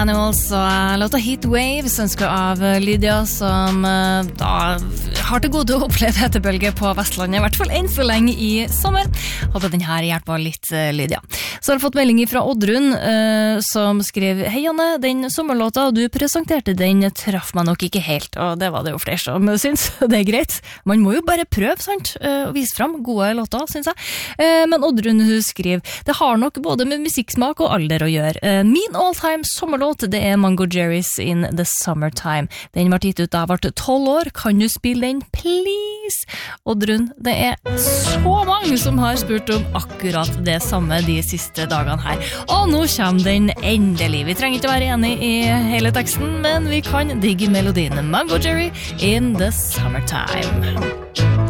Animals og låta Heat Waves ønsker av Lydia som da har til gode å oppleve hetebølge på Vestlandet, I hvert fall enn så lenge I sommer. Håper den her hjelper litt, Lydia. Så har jeg fått melding fra Oddrun som skrev: Hei Janne, den sommerlåta du presenterte den traff meg nok ikke helt, og det var det jo flere som syns, det greit. Man må jo bare prøve, sant, og vise frem gode låter, synes jeg. Men Oddrun hun skriver: det har nok både med musikksmak og alder å gjøre. Min all-time sommerlåt det Mango Jerry's In the Summertime. Den var gitt ut da jeg ble 12 år. Kan du spille den, please? Oddrun, det så mange som har spurt om akkurat det samme de siste dagene her. Og nå kommer den endelig. Vi trenger ikke være enige I hele teksten, men vi kan digge melodien Mango Jerry In the Summertime.